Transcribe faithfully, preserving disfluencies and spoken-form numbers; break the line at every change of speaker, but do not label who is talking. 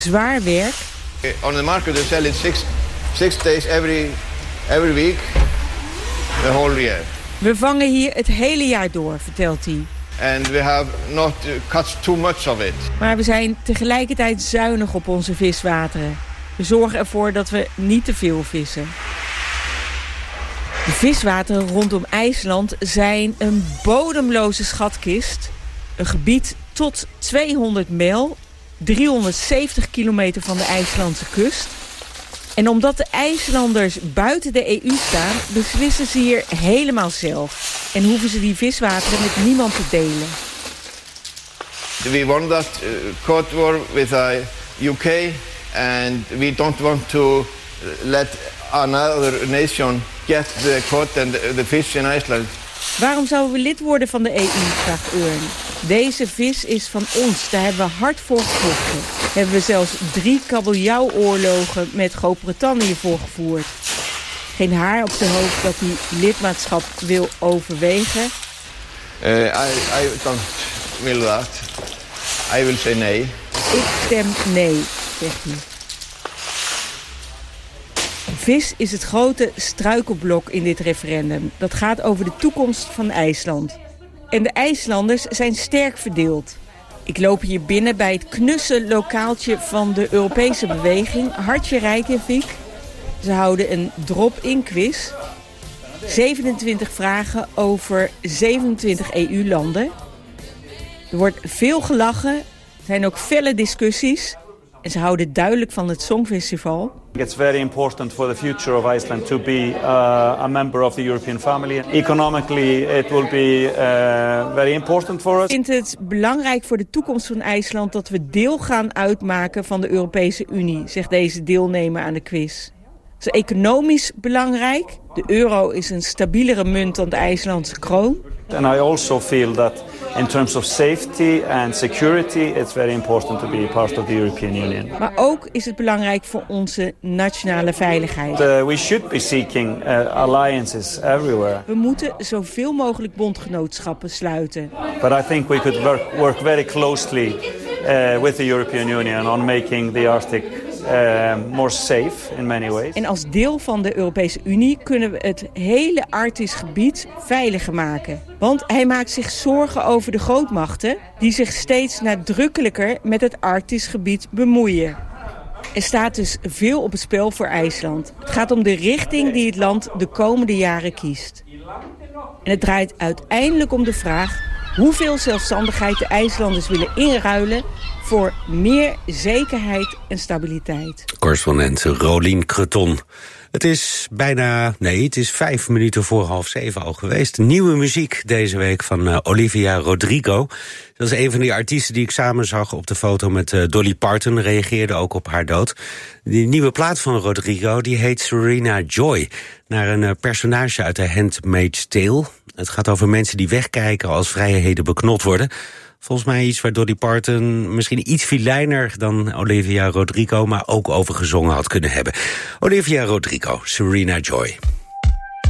Zwaar werk.
On the market they sell it six, six days every, every week, the whole year.
We vangen hier het hele jaar door, vertelt hij.
And we have not cut too much of it.
Maar we zijn tegelijkertijd zuinig op onze viswateren. We zorgen ervoor dat we niet te veel vissen. De viswateren rondom IJsland zijn een bodemloze schatkist. Een gebied tot tweehonderd mijl, driehonderdzeventig kilometer van de IJslandse kust. En omdat de IJslanders buiten de E U staan, beslissen ze hier helemaal zelf. En hoeven ze die viswateren met niemand te delen.
We won that uh, court war with the U K and we don't want to let another nation get the quote and the fish in Iceland.
Waarom zouden we lid worden van de E U, vraagt Örn. Deze vis is van ons, daar hebben we hard voor gevochten. Hebben we zelfs drie kabeljauwoorlogen met Groot-Brittannië voor gevoerd. Geen haar op zijn hoofd dat hij lidmaatschap wil overwegen.
Uh, I, I don't will that. I will say nee.
Ik stem nee, zegt hij. Vis is het grote struikelblok in dit referendum. Dat gaat over de toekomst van IJsland. En de IJslanders zijn sterk verdeeld. Ik loop hier binnen bij het knusse lokaaltje van de Europese beweging, Hartje Reykjavik. Ze houden een drop-in quiz. zevenentwintig vragen over zevenentwintig E U-landen. Er wordt veel gelachen, er zijn ook felle discussies. En ze houden duidelijk van het Songfestival.
It's very important for the future of Iceland to be uh, a member of the European family. Economically it will be uh, very important for us.
Ik vind het belangrijk voor de toekomst van IJsland dat we deel gaan uitmaken van de Europese Unie, zegt deze deelnemer aan de quiz. Het is economisch belangrijk. De euro is een stabielere munt dan de IJslandse kroon.
And I also feel that in terms of safety and security, it's very important to be part of the European Union.
Maar ook is het belangrijk voor onze nationale veiligheid.
Uh, we should be seeking uh, alliances everywhere.
We moeten zoveel mogelijk bondgenootschappen sluiten.
But I think we could work, work very closely uh, with the European Union on making the Arctic Uh, more safe in many ways.
En als deel van de Europese Unie kunnen we het hele Arktisch gebied veiliger maken. Want hij maakt zich zorgen over de grootmachten die zich steeds nadrukkelijker met het Arktisch gebied bemoeien. Er staat dus veel op het spel voor IJsland. Het gaat om de richting die het land de komende jaren kiest. En het draait uiteindelijk om de vraag hoeveel zelfstandigheid de IJslanders willen inruilen voor meer zekerheid en stabiliteit.
Correspondent Rolien Creton. Het is bijna, nee, het is vijf minuten voor half zeven al geweest. Nieuwe muziek deze week van uh, Olivia Rodrigo. Dat is een van die artiesten die ik samen zag op de foto met uh, Dolly Parton. Reageerde ook op haar dood. Die nieuwe plaat van Rodrigo, die heet Serena Joy. Naar een uh, personage uit de Handmaid's Tale. Het gaat over mensen die wegkijken als vrijheden beknot worden. Volgens mij iets waar Dolly Parton misschien iets filijner dan Olivia Rodrigo, maar ook over gezongen had kunnen hebben. Olivia Rodrigo, Serena Joy.